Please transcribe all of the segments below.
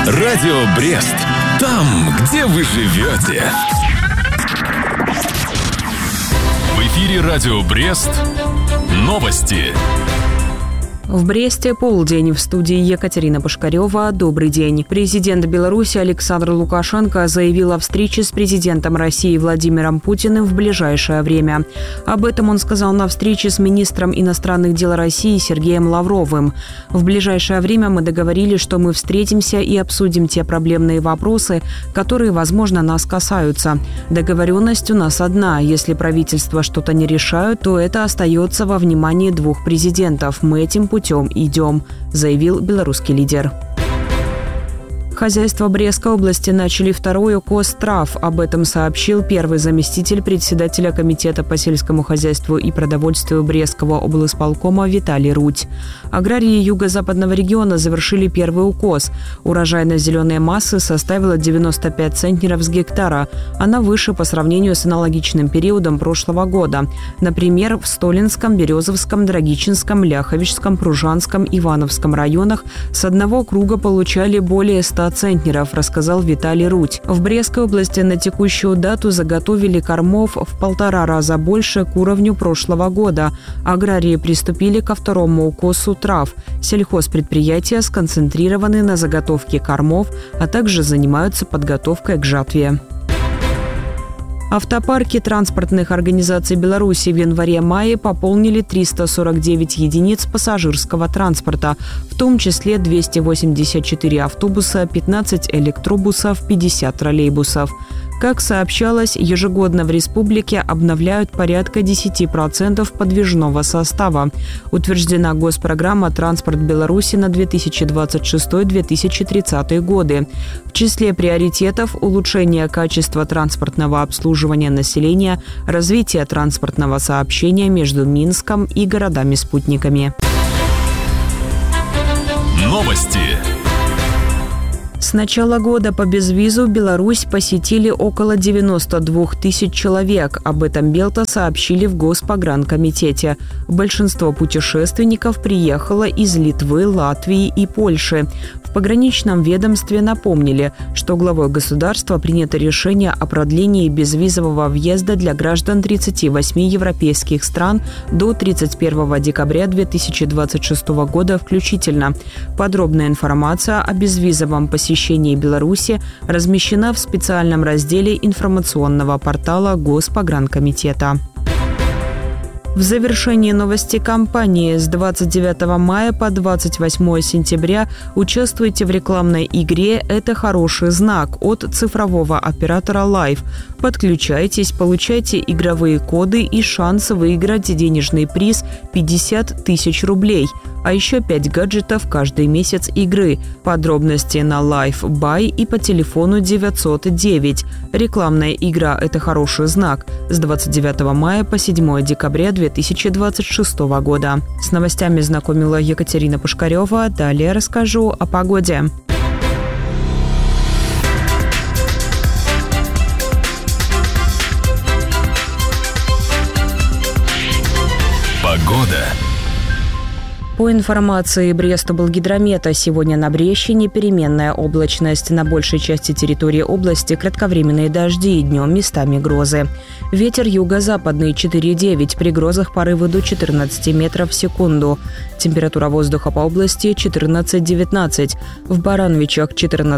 Радио Брест. Там, где вы живете. В эфире Радио Брест. Новости. В Бресте полдень. В студии Екатерина Пушкарева. Добрый день. Президент Беларуси Александр Лукашенко заявил о встрече с президентом России Владимиром Путиным в ближайшее время. Об этом он сказал на встрече с министром иностранных дел России Сергеем Лавровым. В ближайшее время мы договорились, что мы встретимся и обсудим те проблемные вопросы, которые, возможно, нас касаются. Договоренность у нас одна. Если правительство что-то не решают, то это остается во внимании двух президентов. Мы этим путем идем, заявил белорусский лидер. Хозяйства Брестской области начали второй укос трав. Об этом сообщил первый заместитель председателя Комитета по сельскому хозяйству и продовольствию Брестского облисполкома Виталий Рудь. Аграрии юго-западного региона завершили первый укос. Урожайность зеленой массы составила 95 центнеров с гектара. Она выше по сравнению с аналогичным периодом прошлого года. Например, в Столинском, Березовском, Драгичинском, Ляховичском, Пружанском, Ивановском районах с одного круга получали более 100 центнеров, рассказал Виталий Рудь. В Брестской области на текущую дату заготовили кормов в 1,5 раза больше к уровню прошлого года. Аграрии приступили ко второму укосу трав. Сельхозпредприятия сконцентрированы на заготовке кормов, а также занимаются подготовкой к жатве. Автопарки транспортных организаций Беларуси в январе-мае пополнили 349 единиц пассажирского транспорта, в том числе 284 автобуса, 15 электробусов, 50 троллейбусов. Как сообщалось, ежегодно в республике обновляют порядка 10% подвижного состава. Утверждена госпрограмма «Транспорт Беларуси» на 2026-2030 годы. В числе приоритетов – улучшение качества транспортного обслуживания населения, развитие транспортного сообщения между Минском и городами-спутниками. Новости. С начала года по безвизу Беларусь посетили около 92 тысяч человек. Об этом Белта сообщили в Госпогранкомитете. Большинство путешественников приехало из Литвы, Латвии и Польши. В пограничном ведомстве напомнили, что главой государства принято решение о продлении безвизового въезда для граждан 38 европейских стран до 31 декабря 2026 года включительно. Подробная информация о безвизовом посещении Беларуси размещена в специальном разделе информационного портала Госпогранкомитета. В завершении новости кампании с 29 мая по 28 сентября участвуйте в рекламной игре «Это хороший знак» от цифрового оператора Life. Подключайтесь, получайте игровые коды и шанс выиграть денежный приз 50 тысяч рублей, а еще 5 гаджетов каждый месяц игры. Подробности на Life Buy и по телефону 909. Рекламная игра «Это хороший знак» с 29 мая по 7 декабря 2026 года. С новостями знакомила Екатерина Пушкарева. Далее расскажу о погоде. Погода. По информации Брестоблгидромета, сегодня на Брещине переменная облачность. На большей части территории области кратковременные дожди, днем местами грозы. Ветер юго-западный 4,9, при грозах порывы до 14 метров в секунду. Температура воздуха по области 14-19. В Барановичах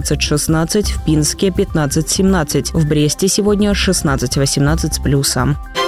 14-16, в Пинске 15-17. В Бресте сегодня 16-18 с плюсом.